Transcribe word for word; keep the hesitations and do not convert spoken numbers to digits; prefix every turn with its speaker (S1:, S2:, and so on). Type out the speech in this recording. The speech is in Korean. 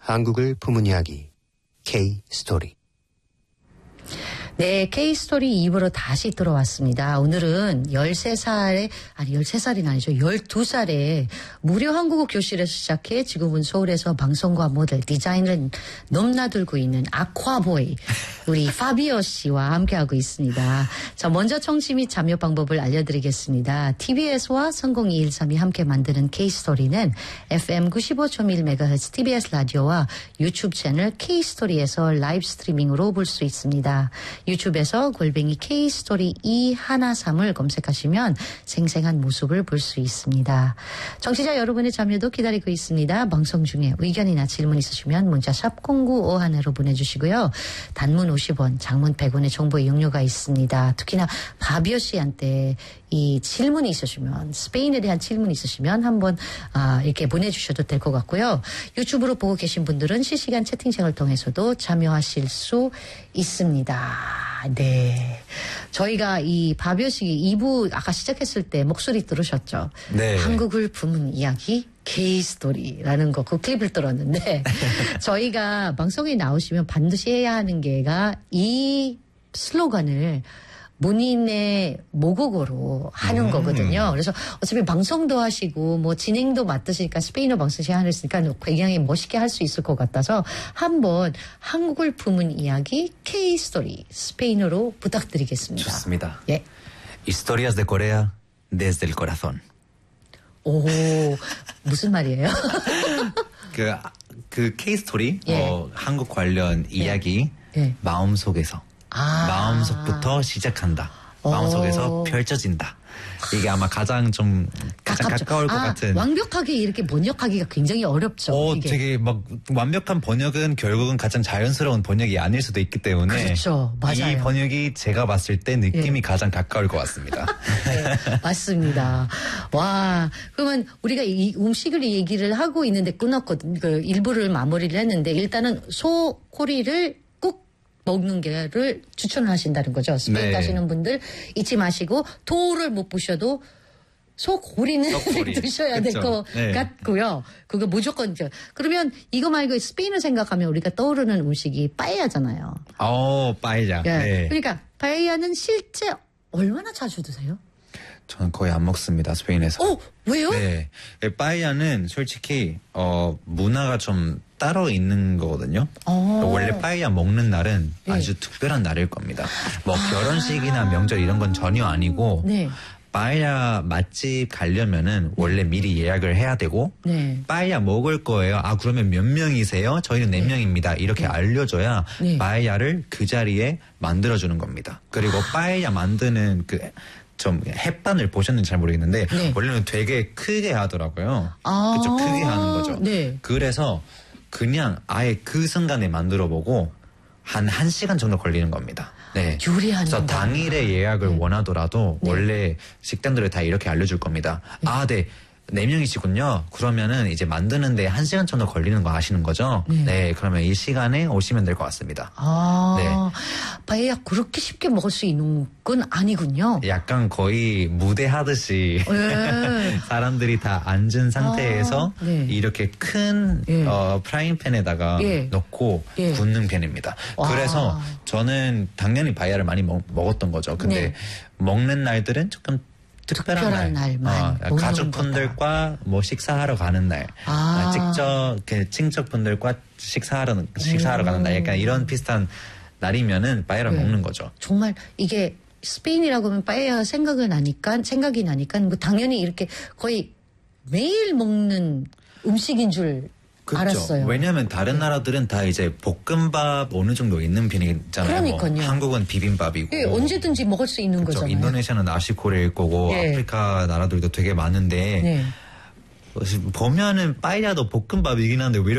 S1: 한국을 품은 이야기 K-스토리.
S2: 네, K-스토리 이 부로 다시 들어왔습니다. 오늘은 열세 살에, 아니 열세 살이 아니죠. 열두 살에 무료 한국어 교실에서 시작해 지금은 서울에서 방송과 모델, 디자인을 넘나들고 있는 아쿠아보이, 우리 파비오 씨와 함께하고 있습니다. 자, 먼저 청취 및 참여 방법을 알려드리겠습니다. 티비에스와 성공이일삼이 함께 만드는 K-스토리는 에프엠 구십오 점 일 메가헤르츠 티비에스 라디오와 유튜브 채널 K-스토리에서 라이브 스트리밍으로 볼 수 있습니다. 유튜브에서 골뱅이 K-스토리 이백십삼을 검색하시면 생생한 모습을 볼 수 있습니다. 청취자 여러분의 참여도 기다리고 있습니다. 방송 중에 의견이나 질문 있으시면 문자 샵 공구오일로 보내주시고요. 단문 오십 원, 장문 백 원의 정보 이용료가 있습니다. 특히나 바비오 씨한테 이 질문이 있으시면, 스페인에 대한 질문이 있으시면 한번 아, 이렇게 보내주셔도 될 것 같고요. 유튜브로 보고 계신 분들은 실시간 채팅창을 통해서도 참여하실 수 있습니다. 네. 저희가 이 바비오 씨 이 부 아까 시작했을 때 목소리 들으셨죠?
S3: 네.
S2: 한국을 품은 이야기 K-스토리라는 거, 그 클립을 들었는데 저희가 방송에 나오시면 반드시 해야 하는 게가 이 슬로건을 본인의 모국어로 하는 음. 거거든요. 그래서 어차피 방송도 하시고 뭐 진행도 맡으시니까 스페인어 방송 시간했으니까 굉장히 멋있게 할 수 있을 것 같아서 한번 한국을 품은 이야기 K-스토리 스페인어로 부탁드리겠습니다.
S3: 좋습니다.
S2: 예.
S3: Historias de Corea desde el corazón.
S2: 오, 무슨 말이에요?
S3: 그, 그 K-스토리,
S2: 예.
S3: 어, 한국 관련 이야기
S2: 예.
S3: 마음속에서.
S2: 아.
S3: 마음속부터 시작한다. 마음속에서 펼쳐진다. 이게 아마 가장 좀 가장
S2: 가깝죠.
S3: 가까울 것
S2: 아,
S3: 같은.
S2: 완벽하게 이렇게 번역하기가 굉장히 어렵죠.
S3: 어,
S2: 이게.
S3: 되게 막 완벽한 번역은 결국은 가장 자연스러운 번역이 아닐 수도 있기 때문에.
S2: 그렇죠. 맞아요.
S3: 이 번역이 제가 봤을 때 느낌이
S2: 예.
S3: 가장 가까울 것 같습니다.
S2: 네, 맞습니다. 와, 그러면 우리가 이 음식을 얘기를 하고 있는데 끊었거든요. 그 일부를 마무리를 했는데 일단은 소코리를 먹는 게를 추천을 하신다는 거죠. 스페인
S3: 네.
S2: 가시는 분들 잊지 마시고 도를 못 부셔도 소고리는
S3: 소고리.
S2: 드셔야 될 것
S3: 네.
S2: 같고요. 그거 무조건 저. 그러면 이거 말고 스페인을 생각하면 우리가 떠오르는 음식이 빠에야잖아요.
S3: 어, 빠에야.
S2: 예.
S3: 네.
S2: 그러니까 빠에야는 실제 얼마나 자주 드세요?
S3: 저는 거의 안 먹습니다, 스페인에서.
S2: 어, 왜요?
S3: 네. 빠에야는 솔직히, 어, 문화가 좀 따로 있는 거거든요.
S2: 어.
S3: 원래 빠에야 먹는 날은
S2: 네.
S3: 아주 특별한 날일 겁니다. 뭐 결혼식이나 명절 이런 건 전혀 아니고,
S2: 네.
S3: 빠에야 맛집 가려면은 원래 미리 예약을 해야 되고,
S2: 네.
S3: 빠에야 먹을 거예요. 아, 그러면 몇 명이세요? 저희는 네 명입니다. 이렇게 알려줘야
S2: 네.
S3: 빠에야를 그 자리에 만들어주는 겁니다. 그리고 빠에야 만드는 그, 좀 햇반을 보셨는지 잘 모르겠는데
S2: 네.
S3: 원래는 되게 크게 하더라고요.
S2: 아.
S3: 그쵸, 크게 하는 거죠.
S2: 네.
S3: 그래서 그냥 아예 그 순간에 만들어 보고 한 한 시간 정도 걸리는 겁니다. 네.
S2: 요리하는
S3: 그래서
S2: 거.
S3: 당일에 예약을
S2: 네.
S3: 원하더라도
S2: 네.
S3: 원래 식당들을 다 이렇게 알려줄 겁니다. 아, 네. 네 명이시군요. 그러면은 이제 만드는데 한 시간 정도 걸리는 거 아시는 거죠?
S2: 네.
S3: 네. 그러면 이 시간에 오시면 될 것 같습니다.
S2: 아,
S3: 네.
S2: 빠에야 그렇게 쉽게 먹을 수 있는 건 아니군요.
S3: 약간 거의 무대 하듯이
S2: 네.
S3: 사람들이 다 앉은 상태에서
S2: 아, 네.
S3: 이렇게 큰
S2: 예.
S3: 어, 프라이팬에다가
S2: 예.
S3: 넣고
S2: 예.
S3: 굽는 편입니다.
S2: 와.
S3: 그래서 저는 당연히 바야를 많이 먹, 먹었던 거죠. 근데
S2: 네.
S3: 먹는 날들은 조금 특별한,
S2: 특별한
S3: 날,
S2: 날만 먹는
S3: 가족분들과 뭐 식사하러 가는 날,
S2: 아.
S3: 아, 직접 그 친척분들과 식사하러 식사하러 가는 날, 약간 이런 비슷한 날이면은 바야를
S2: 네.
S3: 먹는 거죠.
S2: 정말 이게 스페인이라고 하면 빠에야 생각을 나니까 생각이 나니까 뭐 당연히 이렇게 거의 매일 먹는 음식인 줄
S3: 그렇죠.
S2: 알았어요.
S3: 왜냐하면 다른 나라들은 다 이제 볶음밥 어느 정도 있는 편이잖아요.
S2: 그러니까요.
S3: 뭐 한국은 비빔밥이고.
S2: 예, 언제든지 먹을 수 있는
S3: 그렇죠.
S2: 거잖아요.
S3: 인도네시아는 나시고레일 거고
S2: 예.
S3: 아프리카 나라들도 되게 많은데
S2: 네.
S3: 보면은 빠에야도 볶음밥이긴 한데 왜